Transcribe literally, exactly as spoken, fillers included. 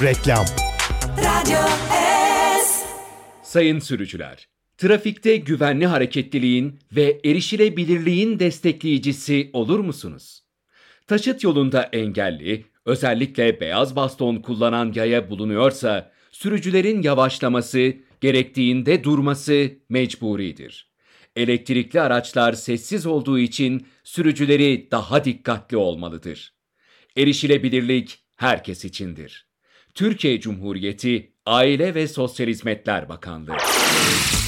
Reklam. Radyo S. Sayın sürücüler, trafikte güvenli hareketliliğin ve erişilebilirliğin destekleyicisi olur musunuz? Taşıt yolunda engelli, özellikle beyaz baston kullanan yaya bulunuyorsa, sürücülerin yavaşlaması, gerektiğinde durması mecburidir. Elektrikli araçlar sessiz olduğu için sürücüleri daha dikkatli olmalıdır. Erişilebilirlik herkes içindir. Türkiye Cumhuriyeti Aile ve Sosyal Hizmetler Bakanlığı.